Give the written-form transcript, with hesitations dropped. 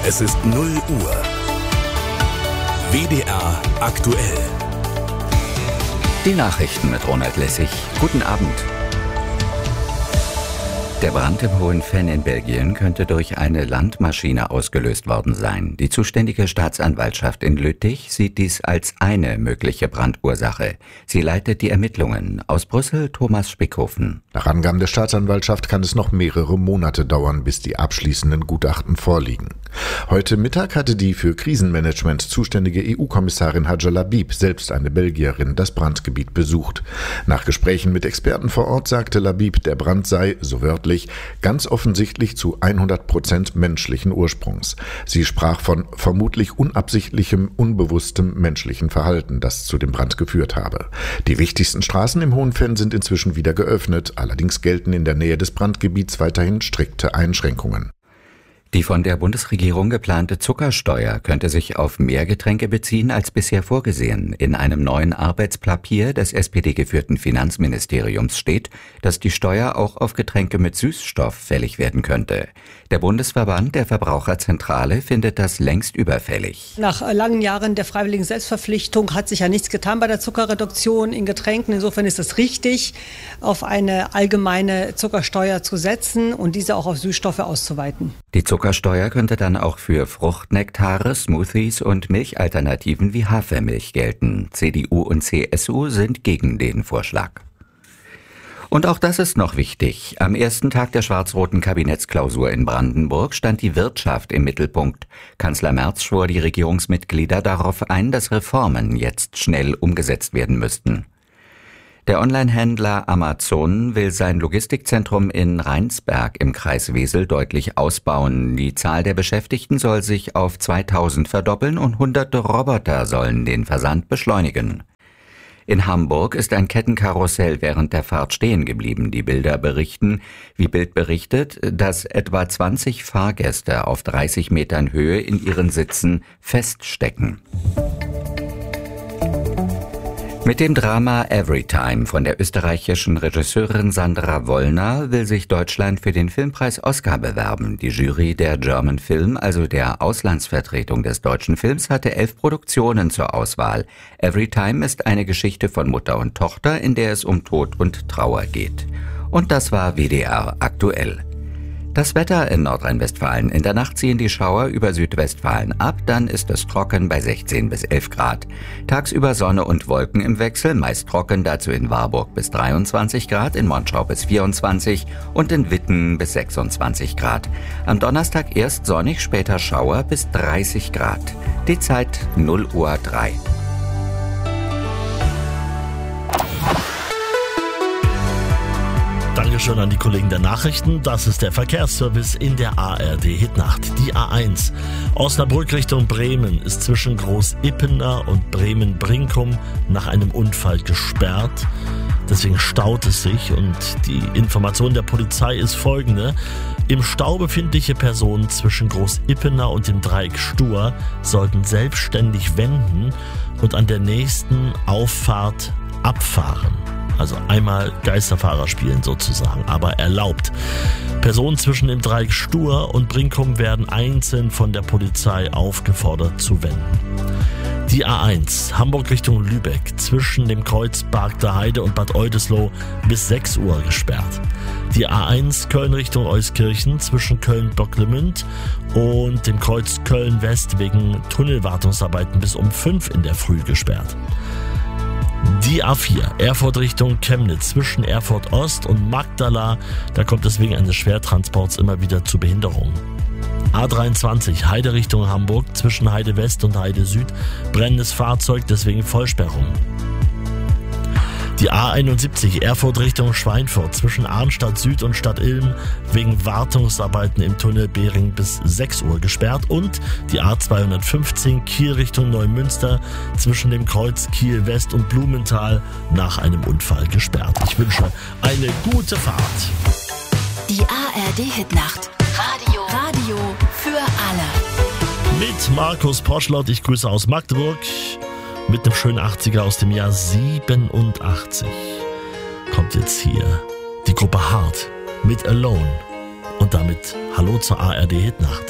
Es ist 0 Uhr. WDR aktuell. Die Nachrichten mit Ronald Lessig. Guten Abend. Der Brand im Hohenfenn in Belgien könnte durch eine Landmaschine ausgelöst worden sein. Die zuständige Staatsanwaltschaft in Lüttich sieht dies als eine mögliche Brandursache. Sie leitet die Ermittlungen. Aus Brüssel Thomas Spickhofen. Nach Angaben der Staatsanwaltschaft kann es noch mehrere Monate dauern, bis die abschließenden Gutachten vorliegen. Heute Mittag hatte die für Krisenmanagement zuständige EU-Kommissarin Hadja Labib, selbst eine Belgierin, das Brandgebiet besucht. Nach Gesprächen mit Experten vor Ort sagte Labib, der Brand sei, so wörtlich, ganz offensichtlich zu 100% menschlichen Ursprungs. Sie sprach von vermutlich unabsichtlichem, unbewusstem menschlichen Verhalten, das zu dem Brand geführt habe. Die wichtigsten Straßen im Hohenfenn sind inzwischen wieder geöffnet, allerdings gelten in der Nähe des Brandgebiets weiterhin strikte Einschränkungen. Die von der Bundesregierung geplante Zuckersteuer könnte sich auf mehr Getränke beziehen als bisher vorgesehen. In einem neuen Arbeitspapier des SPD-geführten Finanzministeriums steht, dass die Steuer auch auf Getränke mit Süßstoff fällig werden könnte. Der Bundesverband der Verbraucherzentrale findet das längst überfällig. Nach langen Jahren der freiwilligen Selbstverpflichtung hat sich ja nichts getan bei der Zuckerreduktion in Getränken. Insofern ist es richtig, auf eine allgemeine Zuckersteuer zu setzen und diese auch auf Süßstoffe auszuweiten. Die Zuckersteuer könnte dann auch für Fruchtnektare, Smoothies und Milchalternativen wie Hafermilch gelten. CDU und CSU sind gegen den Vorschlag. Und auch das ist noch wichtig. Am ersten Tag der schwarz-roten Kabinettsklausur in Brandenburg stand die Wirtschaft im Mittelpunkt. Kanzler Merz schwor die Regierungsmitglieder darauf ein, dass Reformen jetzt schnell umgesetzt werden müssten. Der Online-Händler Amazon will sein Logistikzentrum in Rheinsberg im Kreis Wesel deutlich ausbauen. Die Zahl der Beschäftigten soll sich auf 2000 verdoppeln und hunderte Roboter sollen den Versand beschleunigen. In Hamburg ist ein Kettenkarussell während der Fahrt stehen geblieben. Die Bilder berichten, wie Bild berichtet, dass etwa 20 Fahrgäste auf 30 Metern Höhe in ihren Sitzen feststecken. Mit dem Drama Everytime von der österreichischen Regisseurin Sandra Wollner will sich Deutschland für den Filmpreis Oscar bewerben. Die Jury der German Film, also der Auslandsvertretung des deutschen Films, hatte 11 Produktionen zur Auswahl. Everytime ist eine Geschichte von Mutter und Tochter, in der es um Tod und Trauer geht. Und das war WDR aktuell. Das Wetter in Nordrhein-Westfalen. In der Nacht ziehen die Schauer über Südwestfalen ab, dann ist es trocken bei 16 bis 11 Grad. Tagsüber Sonne und Wolken im Wechsel, meist trocken, dazu in Warburg bis 23 Grad, in Monschau bis 24 und in Witten bis 26 Grad. Am Donnerstag erst sonnig, später Schauer bis 30 Grad. Die Zeit 0:03 Uhr. Dankeschön an die Kollegen der Nachrichten. Das ist der Verkehrsservice in der ARD Hitnacht. Die A1 Osnabrück Richtung Bremen ist zwischen Groß-Ippener und Bremen-Brinkum nach einem Unfall gesperrt. Deswegen staut es sich und die Information der Polizei ist folgende. Im Stau befindliche Personen zwischen Groß-Ippener und dem Dreieck Stur sollten selbstständig wenden und an der nächsten Auffahrt abfahren. Also einmal Geisterfahrer spielen sozusagen, aber erlaubt. Personen zwischen dem Dreieck Stur und Brinkum werden einzeln von der Polizei aufgefordert zu wenden. Die A1 Hamburg Richtung Lübeck zwischen dem Kreuz Bargter Heide und Bad Oldesloe bis 6 Uhr gesperrt. Die A1 Köln Richtung Euskirchen zwischen Köln-Bocklemünd und dem Kreuz Köln-West wegen Tunnelwartungsarbeiten bis um 5 in der Früh gesperrt. Die A4 Erfurt Richtung Chemnitz zwischen Erfurt Ost und Magdala, da kommt es wegen eines Schwertransports immer wieder zu Behinderungen. A23 Heide Richtung Hamburg zwischen Heide West und Heide Süd brennendes Fahrzeug, deswegen Vollsperrung. Die A71 Erfurt Richtung Schweinfurt zwischen Arnstadt Süd und Stadt Ilm wegen Wartungsarbeiten im Tunnel Behring bis 6 Uhr gesperrt und die A215 Kiel Richtung Neumünster zwischen dem Kreuz Kiel West und Blumenthal nach einem Unfall gesperrt. Ich wünsche eine gute Fahrt. Die ARD Hitnacht. Radio für alle. Mit Markus Poschlott, ich grüße aus Magdeburg. Mit einem schönen 80er aus dem Jahr 87 kommt jetzt hier die Gruppe Hart mit Alone und damit Hallo zur ARD Hitnacht.